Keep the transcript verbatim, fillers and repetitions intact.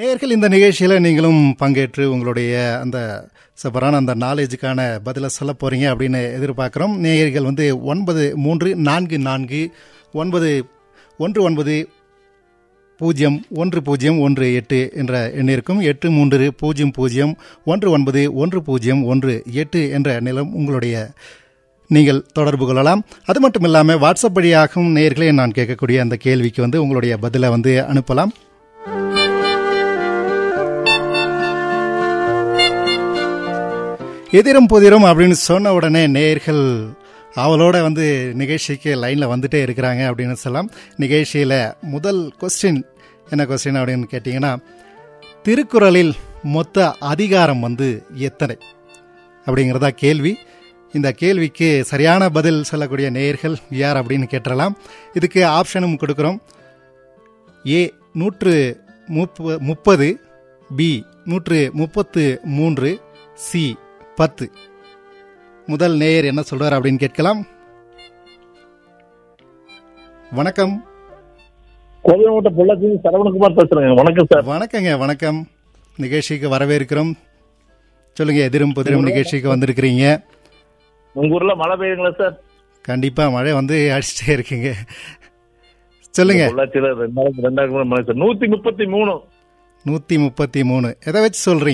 நேயர்கள் இந்த நிகழ்ச்சியில் நீங்களும் பங்கேற்று உங்களுடைய அந்த சூப்பரான அந்த நாலேஜுக்கான பதிலை சொல்ல போகிறீங்க அப்படின்னு எதிர்பார்க்குறோம். நேயர்கள் வந்து ஒன்பது மூன்று நான்கு நான்கு ஒன்பது ஒன்று ஒன்பது பூஜ்ஜியம் ஒன்று பூஜ்ஜியம் ஒன்று எட்டு என்ற எண்ணிற்கும் எட்டு மூன்று பூஜ்ஜியம் பூஜ்ஜியம் ஒன்று ஒன்பது ஒன்று பூஜ்ஜியம் ஒன்று எட்டு என்ற நிலம் உங்களுடைய நீங்கள் தொடர்பு கொள்ளலாம். அது மட்டும் இல்லாமல் வாட்ஸ்அப் வழியாகவும் நேயர்களே நான் கேட்கக்கூடிய அந்த கேள்விக்கு வந்து உங்களுடைய பதிலை வந்து அனுப்பலாம். எதிரும் புதிரும் அப்படின்னு சொன்ன உடனே நேயர்கள் அவளோட வந்து நிகழ்ச்சிக்கு லைனில் வந்துட்டே இருக்கிறாங்க அப்படின்னு சொல்லலாம். நிகழ்ச்சியில் முதல் கொஸ்டின் என்ன கொஸ்டின் அப்படின்னு கேட்டிங்கன்னா, திருக்குறளில் மொத்த அதிகாரம் வந்து எத்தனை அப்படிங்கிறதா கேள்வி. இந்த கேள்விக்கு சரியான பதில் சொல்லக்கூடிய நேயர்கள் யார் அப்படின்னு கேட்டுடலாம். இதுக்கு ஆப்ஷனும் கொடுக்குறோம். ஏ நூற்று முப்ப முப்பது பி நூற்று முப்பத்து மூன்று சி பத்து. முதல் நேயர் என்ன சொல்றார் அப்படின்னு கேட்கலாம். வணக்கம். கோவிலமாவட்ட பொள்ளாச்சி சரவணகுமார் பேசுறேங்க. வணக்கம் சார். வணக்கங்க. வணக்கம். நிகழ்ச்சிக்கு வரவேற்கிறோம். சொல்லுங்க, எதிரும் புதிரும் நிகழ்ச்சிக்கு வந்திருக்கிறீங்க. உங்க ஊர்ல மழை பெய்யுங்களா சார்? கண்டிப்பா மழை வந்து அடிச்சுட்டே இருக்குங்க. சொல்லுங்க. பொள்ளாச்சியில ரெண்டாயிரத்தி ரெண்டாயிரம் மழை சார். நூத்தி முப்பத்தி மூணு நூத்தி முப்பத்தி மூணு எதை வச்சு சொல்றீங்க?